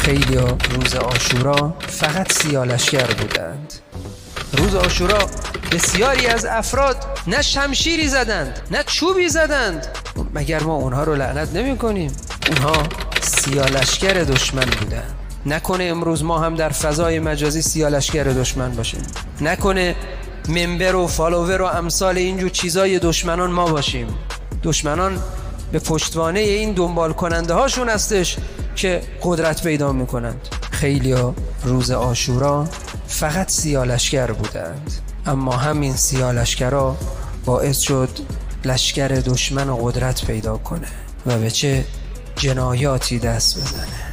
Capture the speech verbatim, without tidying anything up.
خیلی ها روز عاشورا فقط سیاه‌لشگر بودند. روز عاشورا بسیاری از افراد نه شمشیری زدند نه چوبی زدند. مگر ما اونها رو لعنت نمی کنیم؟ اونها سیاه‌لشگر دشمن بودند. نکنه امروز ما هم در فضای مجازی سیاه‌لشگر دشمن باشیم؟ نکنه ممبر و فالوور و امثال اینجور چیزای دشمنان ما باشیم؟ دشمنان به پشتوانه این دنبال کننده هاشون هستش که قدرت پیدا میکنند. خیلی ها روز عاشورا فقط سیاه‌لشگر بودند، اما همین سیاه‌لشگرها باعث شد لشکر دشمن قدرت پیدا کنه و به چه جنایاتی دست بزنه.